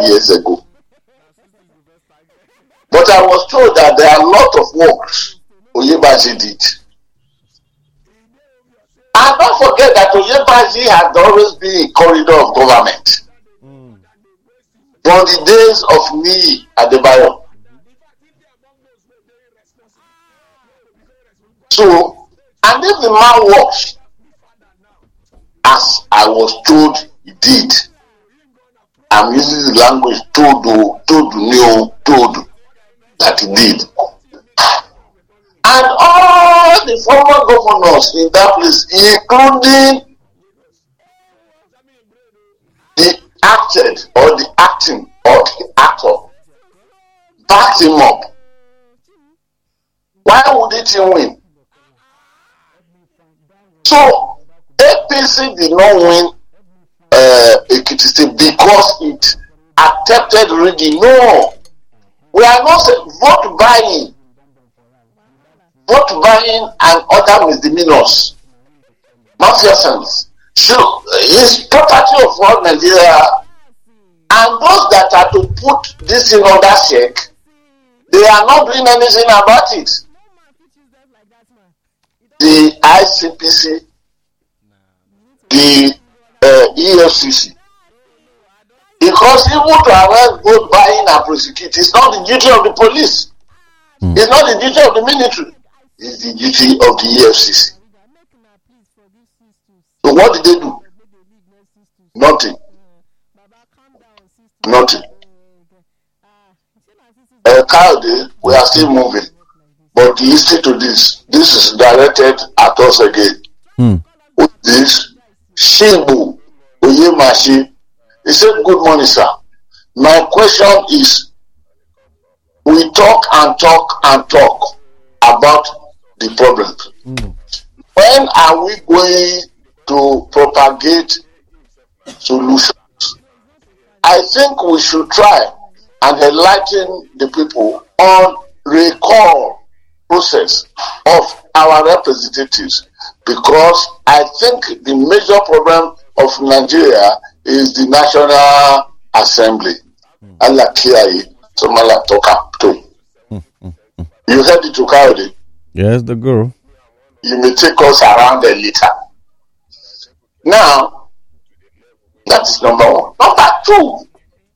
years ago. But I was told that there are a lot of works Oyèbánjí did. And don't forget that Oyèbánjí had always been a corridor of government. From the days of Niyi Adebayo. So, and if the man works as I was told he did, I'm using the language told that he did. And all the former governors in that place, including the acted or the acting or the actor, backed him up. Why wouldn't he win? So APC did not win Ekiti State because it attempted rigging. No, we are not saying vote buying and other misdemeanors, nonsense. So it's property of all Nigeria, and those that are to put this in under check, they are not doing anything about it. The ICPC, the EFCC, because even to arrest vote buying and prosecute is not the duty of the police. It's not the duty of the military. It's the duty of the EFCC. So what did they do? Nothing. Kayode, we are still moving. But listen to this. This is directed at us again. With this, Shimbu Oyemashi, he said, "Good morning, sir. My question is, we talk about the problem. When are we going to propagate solutions? I think we should try and enlighten the people on recall process of our representatives, because I think the major problem of Nigeria is the National Assembly. Allah Kiai, Somala Toka too. You heard it to Kayode? Yes, the girl. You may take us around a little. Now, that's number one. Number two,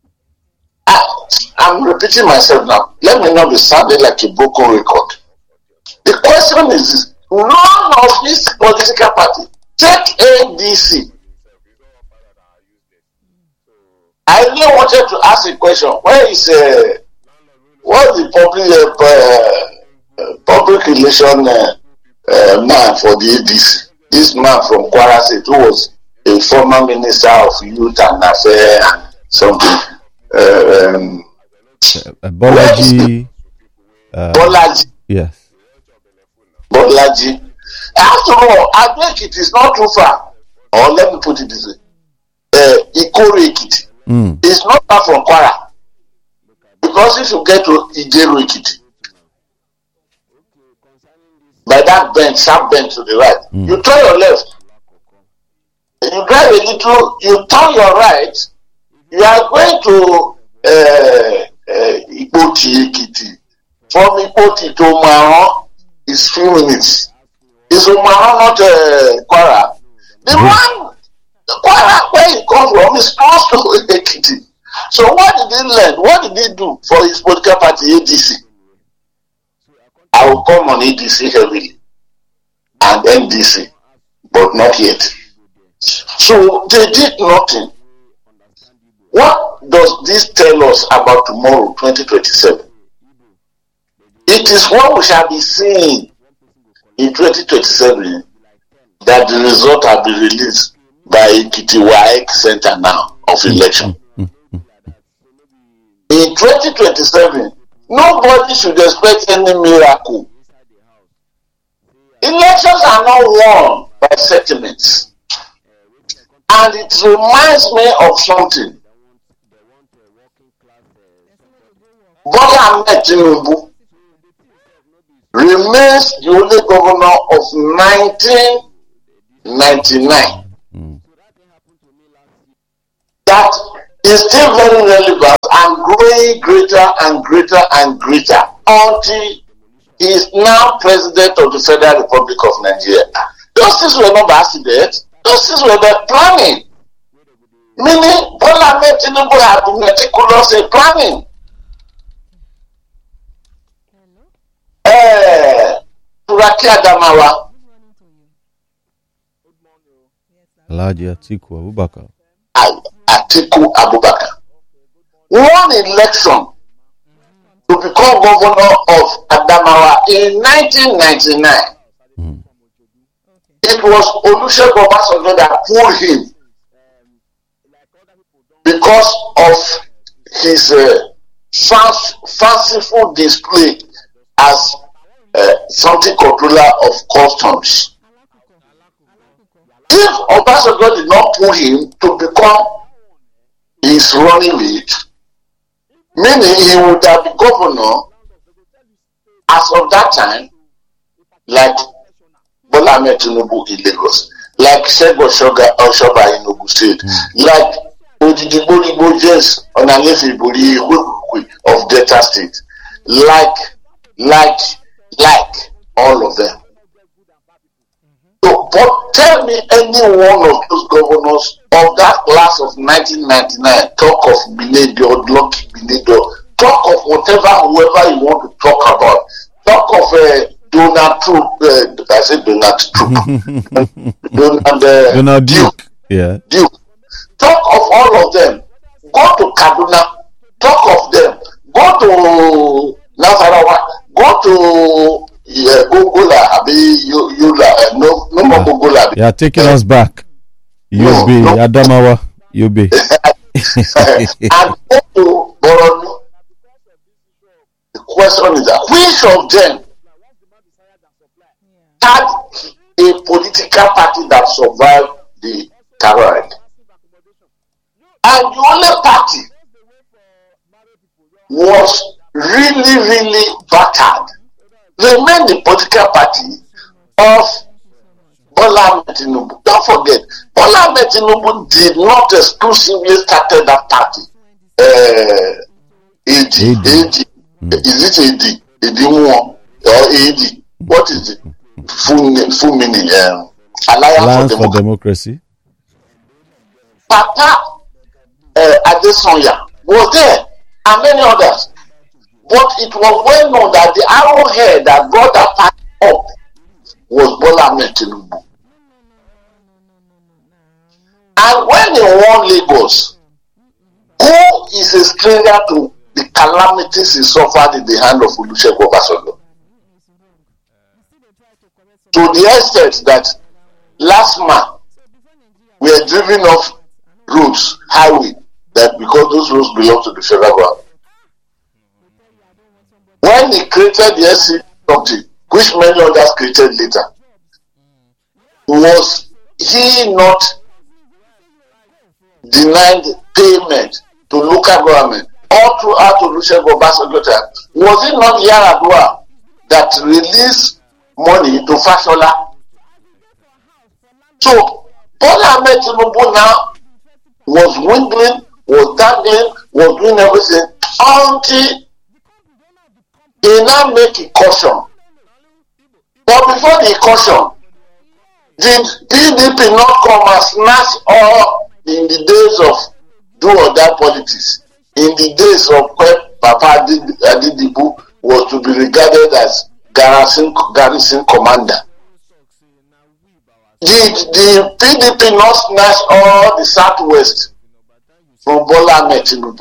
I'm repeating myself now. Let me not be sounding like a broken record. The question is, none of this political party, take ADC. I really wanted to ask a question. Where is what's the public relation man for the ADC? This man from Kwara State, who was a former minister of youth and affairs and something. Bolaji. Bolaji. Yes. Bolaji. After all, I think it is not too far. Or let me put it this way. Ikoro Ekiti. It's not far from Kwara. Because if you get to Ijeru Ekiti, by that bend, sharp bend to the right, you turn your left. And you drive a little, you turn your right, you are going to Ipoti Ekiti. From Ipoti to Omaran is few minutes. Is Omaran not Kwara? The one Kwara where he comes from is close to Ekiti. So what did he learn? What did he do for his political party ADC? I will come on ADC heavily and NDC, but not yet. So they did nothing. What does this tell us about tomorrow, 2027? It is what we shall be seeing in 2027 that the result will be released by Ekiti WAEC Center now of election. In 2027, nobody should expect any miracle. Elections are not won by sentiments. And it reminds me of something. Bola Ahmed Tinubu remains the only governor of 1999 that is still very relevant and growing greater and greater and greater until he is now president of the Federal Republic of Nigeria. Those things were not by accident. Those things were by planning. Meaning, Bola Ahmed Tinubu had been meticulous in planning. Turaki Adamawa. Alhaji Atiku Abubakar. Atiku Abubakar won election to become governor of Adamawa in 1999. It was Olusegun Obasanjo that pulled him because of his fanciful display as something controller of customs. If Obasanjo did not pull him to become his running mate, meaning he would have been governor as of that time, like Bola Ahmed Tinubu in Lagos, like Segun Oshoba in Ogun State, like Odidigbo James Onalefe Ibori of Delta State, like all of them. So, but tell me any one of those governors of that class of 1999, talk of Binedo, Lucky Binedo, talk of whoever you want to talk about, talk of Donald Trump, I said Donald Trump, Donald Duke. Yeah. Duke. Talk of all of them. Go to Kaduna, talk of them. Go to Nasarawa, go to Gogola, no more Gogola. You are taking us back. Yobe, Adamawa, Yobe. And go to Borno. The question is that which of them had a political party that survived the terror? And the only party was really battered remain the political party of Bola Ahmed Tinubu. Don't forget, Bola Ahmed Tinubu did not exclusively start that party. AD. Is it AD? AD1 or AD? What is it? Full meaning? Alliance for Democracy. Papa Adesanya was there, and many others. But it was well known that the arrowhead that brought that party up was Bola Ahmed Tinubu. And when he won Lagos, who is a stranger to the calamities he suffered in the hand of Olusegun Obasanjo? To the extent that last month we are driven off roads, highway, that because those roads belong to the federal government. When he created the SC something, which many others created later, was he not denied payment to local government all throughout Olusegun Obasanjo time? Was it not Yar'Adua that released money to Fashola? So Bola Ahmed Tinubu now was wiggling, was dangling, was doing everything until he now make a caution. But before the caution, did PDP not come and snatch all in the days of do or die politics? In the days of when Papa Adedibu was to be regarded as garrison commander. Did the PDP not snatch all the Southwest from Bola Ahmed Tinubu?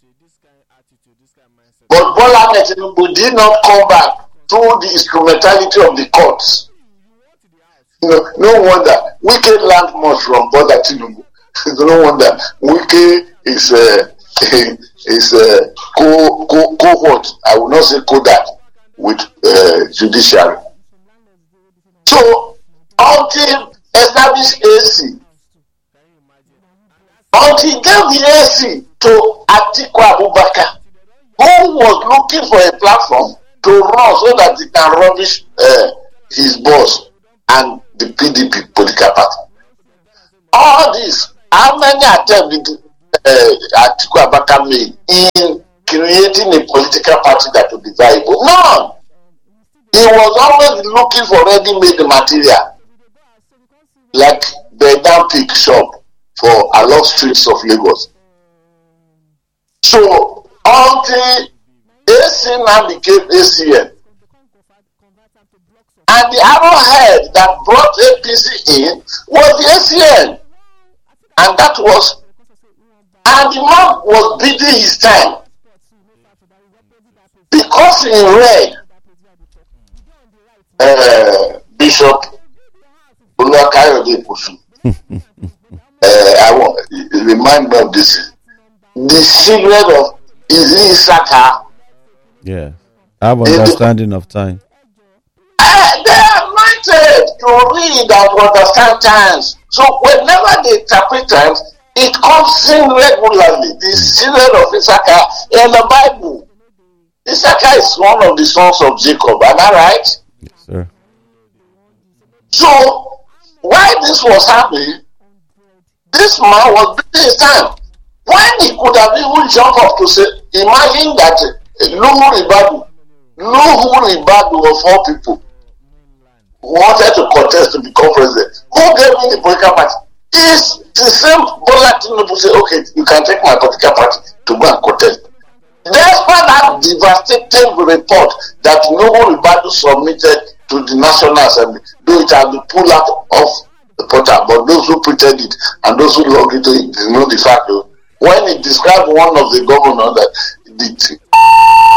But Bola Ahmed Tinubu did not come back through the instrumentality of the courts. No wonder Wike learned much from Bola Tinubu. No wonder Wike is cohort. I will not say co-dat with judiciary. So until established AC, until he gave the AC to Atiku Abubakar, who was looking for a platform to run so that he can rubbish his boss and the PDP political party. All this, how many attempts did Atiku Abubakar made in creating a political party that would be viable? None. He was always looking for ready-made material, like the damn pig shop for along streets of Lagos. So until AC now became ACN, and the arrowhead that brought APC in was the ACN, and that was, and the man was bidding his time because he read Bishop Oluwakayode Posu. I want remind me of this. The secret of Isaka. Yeah, I have understanding of time. They are anointed to read and to understand times. So whenever they interpret times, it comes in regularly. The secret of Isaka in the Bible. Isaka is one of the sons of Jacob. Am I right? Yes, sir. So while this was happening, this man was bidding his time. When he could have even jumped up to say, imagine that Nuhu Ribadu of all people wanted to contest to become president. Who gave me the political party? It's the same Bola Tinubu say, okay, you can take my political party to go and contest. Despite that devastating report that Nuhu Ribadu submitted to the National Assembly, though it had been pulled out of the portal, but those who printed it and those who logged it, they know the fact. When he described one of the governors that